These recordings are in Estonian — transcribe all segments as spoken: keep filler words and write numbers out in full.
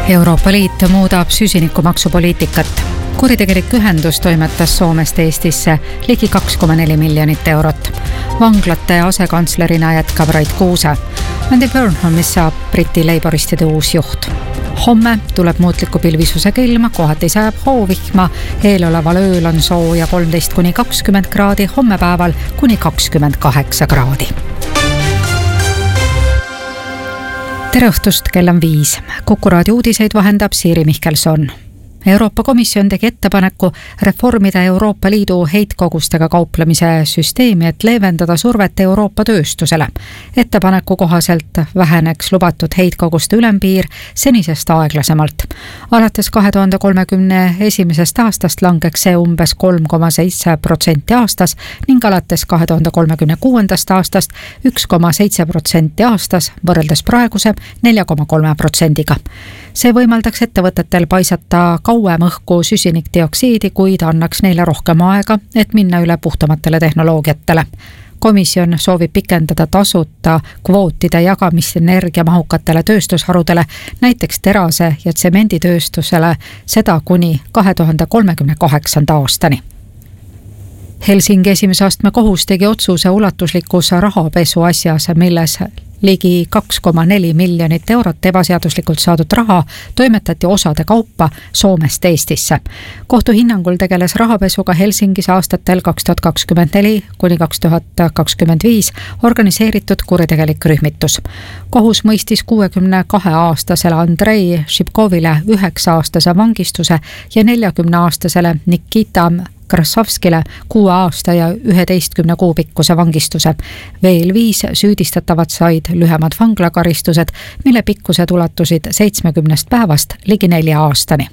Euroopa Liit muudab süsinikumaksupoliitikat. Kuritegelik ühendus toimetas Soomest Eestisse ligi kaks koma neli miljonit eurot. Vanglate asekantslerina jätkab Rait Kuuse. Andy Burnhamist saab Briti leiboristide uus juht. Homme tuleb muutliku pilvisusega ilma, kohati sajab hoovihma, eeloleval ööl on sooja kolmteist kuni kakskümmend kraadi, homme päeval kuni kakskümmend kaheksa kraadi. Tere õhtust, kell on viis. Kuku raadio uudiseid vahendab Siiri Mihkelson. Euroopa Komisjon tegi ettepaneku reformida Euroopa Liidu heitkogustega kauplemise süsteemi, et leevendada survet Euroopa tööstusele. Ettepaneku kohaselt väheneks lubatud heitkoguste ülempiir senisest aeglasemalt. Alates kahe tuhande kolmekümne esimesest aastast langeks see umbes kolm koma seitse protsenti aastas ning alates kahe tuhande kolmekümne kuuendast aastast üks koma seitse protsenti aastas võrreldes praeguse nelja koma kolme protsendiga. See võimaldaks ettevõtetel paisata kauem õhku süsinikdioksiidi, kuid annaks neile rohkem aega, et minna üle puhtamatele tehnoloogiatele. Komisjon soovib pikendada tasuta kvootide jagamist energiamahukatele tööstusharudele, näiteks terase- ja tsemenditööstusele, seda kuni kahe tuhande kolmekümne kaheksanda aastani. Helsingi esimese astme kohus tegi otsuse ulatuslikus rahapesu asjas, milles ligi kaks koma neli miljonit eurot ebaseaduslikult saadud raha toimetati osade kaupa Soomest Eestisse. Kohtu hinnangul tegeles rahapesuga Helsingis aastatel kaks tuhat kakskümmend neli kuni kaks tuhat kakskümmend viis organiseeritud kuritegelik rühmitus. Kohus mõistis kuuekümne kahe aastasele Andrei Šipkovile üheksa aastase vangistuse ja neljakümne aastasele Nikita Krasovskile kuue aasta ja üheteistkümne kuu pikkuse vangistuse. Veel viis süüdistatavat said lühemad vanglakaristused, mille pikkused ulatusid seitsmekümnest päevast ligi nelja aastani.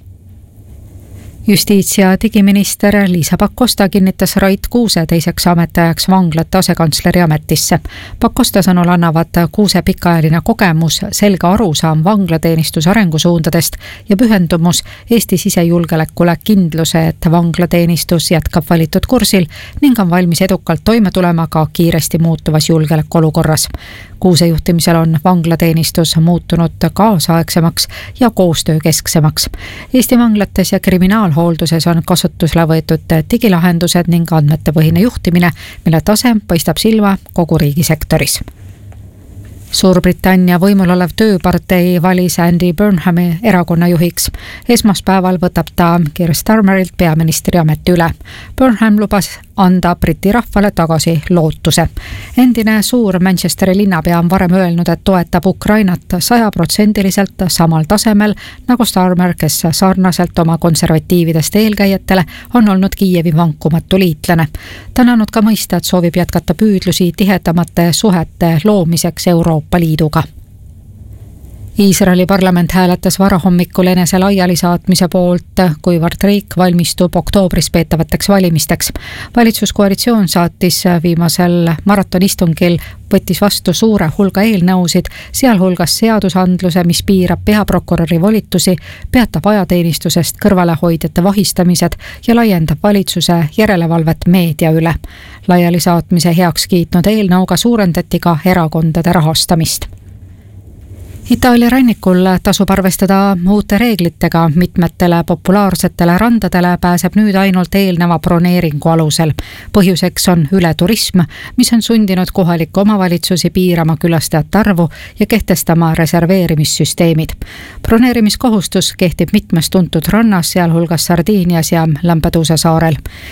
Justiits- ja digiminister Liisa Pakosta kinnitas Rait Kuuse teiseks ametiajaks vanglate asekantsleri ametisse. Pakosta sõnul annavad Kuuse pikaajaline kogemus, selge arusaam vanglateenistuse arengusuundadest ja pühendumus Eesti sisejulgeolekule kindluse, et vanglateenistus jätkab valitud kursil ning on valmis edukalt toime tulema ka kiiresti muutuvas julgeolekuolukorras. Kuuse juhtimisel on vanglateenistus muutunud kaasaegsemaks ja koostöökesksemaks. Eesti vanglates ja kriminaalhoolduses on kasutusele võetud digilahendused ning andmetepõhine juhtimine, mille tase paistab silma kogu riigisektoris. Suurbritannia võimul olev tööpartei valis Andy Burnhami erakonna juhiks. Esmaspäeval võtab ta Keir Starmerilt peaministri ameti üle. Burnham lubas anda Briti rahvale tagasi lootuse. Endine suur Manchesteri linnapea on varem öelnud, et toetab Ukrainat sajaprotsendiliselt samal tasemel nagu Starmer, kes sarnaselt oma konservatiividest eelkäijatele on olnud Kiievi vankumatu liitlane. Ta on andnud ka mõista, et soovib jätkata püüdlusi tihedamate suhete loomiseks Euroopa Liiduga. Iisraeli parlament hääletas varahommikul enese laialisaatmise poolt, kuivõrd riik valmistub oktoobris peetavateks valimisteks. Valitsuskoalitsioon saatis viimasel maratonistungil võttis vastu suure hulga eelnõusid, sealhulgas seadusandluse, mis piirab peaprokuröri volitusi, peatab ajateenistusest kõrvalehoidjate vahistamised ja laiendab valitsuse järelevalvet meedia üle. Laialisaatmise heaks kiitnud eelnõuga suurendati ka erakondade rahastamist. Itaalia rannikul tasub arvestada uute reeglitega, mitmetele populaarsetele randadele pääseb nüüd ainult eelneva broneeringu alusel. Põhjuseks on ületurism, mis on sundinud kohalikke omavalitsusi piirama külastajate arvu ja kehtestama reserveerimissüsteemid. Broneerimiskohustus kehtib mitmes tuntud rannas, sealhulgas Sardiinias ja Lampedusa saarel.